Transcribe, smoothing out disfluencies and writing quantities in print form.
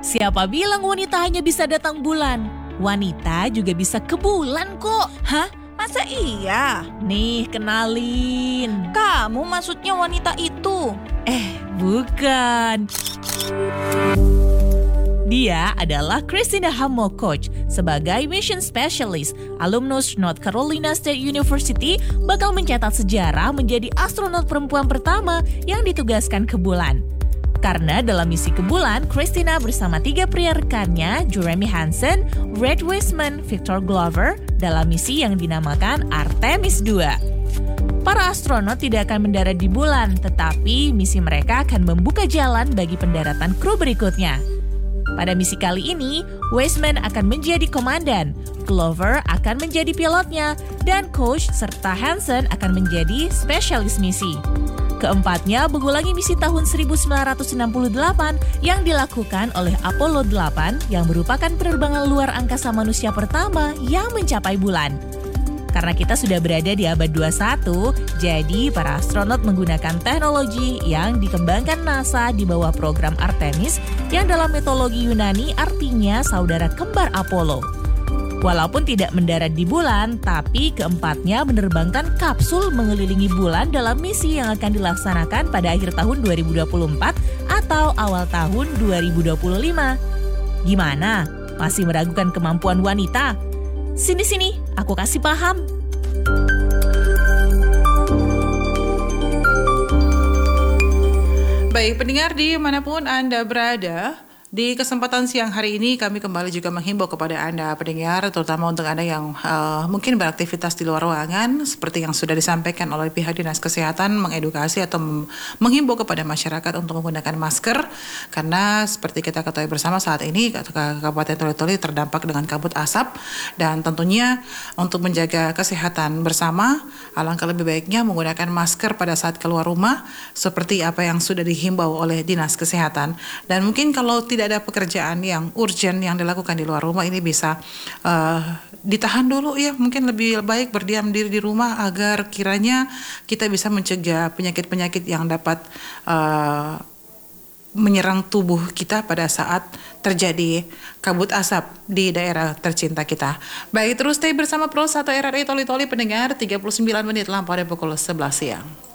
Siapa bilang wanita hanya bisa datang bulan? Wanita juga bisa ke bulan kok. Hah? Masa iya? Nih, kenalin. Kamu maksudnya wanita itu? Bukan. Dia adalah Christina Hammo Koch. Sebagai mission specialist, alumnus North Carolina State University bakal mencatat sejarah menjadi astronot perempuan pertama yang ditugaskan ke bulan. Karena dalam misi ke bulan, Christina bersama 3 pria rekannya, Jeremy Hansen, Red Wiseman, Victor Glover, dalam misi yang dinamakan Artemis II. Para astronot tidak akan mendarat di bulan, tetapi misi mereka akan membuka jalan bagi pendaratan kru berikutnya. Pada misi kali ini, Wiseman akan menjadi komandan, Glover akan menjadi pilotnya, dan Koch serta Hansen akan menjadi spesialis misi. Keempatnya mengulangi misi tahun 1968 yang dilakukan oleh Apollo 8 yang merupakan penerbangan luar angkasa manusia pertama yang mencapai bulan. Karena kita sudah berada di abad 21, jadi para astronot menggunakan teknologi yang dikembangkan NASA di bawah program Artemis yang dalam mitologi Yunani artinya saudara kembar Apollo. Walaupun tidak mendarat di bulan, tapi keempatnya menerbangkan kapsul mengelilingi bulan dalam misi yang akan dilaksanakan pada akhir tahun 2024 atau awal tahun 2025. Gimana? Masih meragukan kemampuan wanita? Sini-sini, aku kasih paham. Baik, pendengar dimanapun Anda berada, di kesempatan siang hari ini kami kembali juga menghimbau kepada Anda pendengar, terutama untuk Anda yang mungkin beraktivitas di luar ruangan, seperti yang sudah disampaikan oleh pihak Dinas Kesehatan, mengedukasi atau menghimbau kepada masyarakat untuk menggunakan masker, karena seperti kita ketahui bersama saat ini Kabupaten Toli-Toli terdampak dengan kabut asap, dan tentunya untuk menjaga kesehatan bersama, alangkah lebih baiknya menggunakan masker pada saat keluar rumah, seperti apa yang sudah dihimbau oleh Dinas Kesehatan. Dan mungkin kalau tidak ada pekerjaan yang urgent yang dilakukan di luar rumah, ini bisa ditahan dulu ya, mungkin lebih baik berdiam diri di rumah agar kiranya kita bisa mencegah penyakit-penyakit yang dapat menyerang tubuh kita pada saat terjadi kabut asap di daerah tercinta kita. Baik, terus stay bersama Pro 1 RRI Toli-Toli pendengar, 39 menit lampau dari pukul 11 siang.